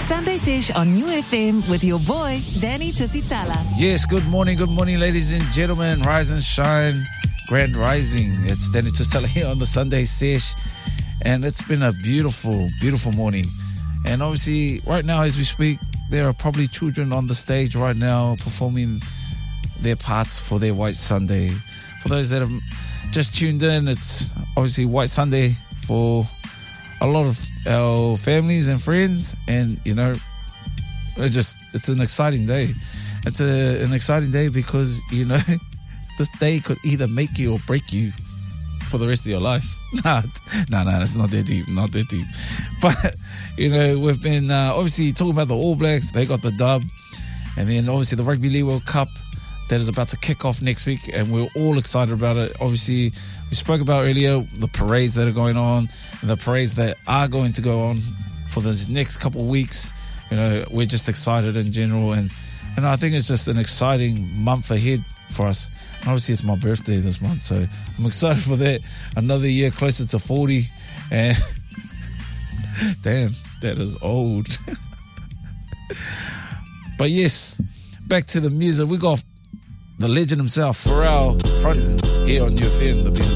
Sunday Sesh on New FM with your boy, Danny Tusitala. Yes, good morning, ladies and gentlemen. Rise and shine, grand rising. It's Danny Tusitala here on the Sunday Sesh. And it's been a beautiful, beautiful morning. And obviously, right now as we speak, there are probably children on the stage right now performing their parts for their White Sunday. For those that have just tuned in, it's obviously White Sunday for a lot of our families and friends, and you know, it's an exciting day. It's an exciting day because, you know, this day could either make you or break you for the rest of your life. No, it's not that deep. But, you know, we've been obviously talking about the All Blacks. They got the dub. And then obviously the Rugby League World Cup that is about to kick off next week, and we're all excited about it. Obviously, we spoke about earlier the parades that are going on, and the parades that are going to go on for this next couple of weeks. You know, we're just excited in general, and I think it's just an exciting month ahead for us. And obviously, it's my birthday this month, so I'm excited for that. Another year closer to 40, and damn, that is old. But yes, back to the music. We got the legend himself, Pharrell, fronting here on UFM, the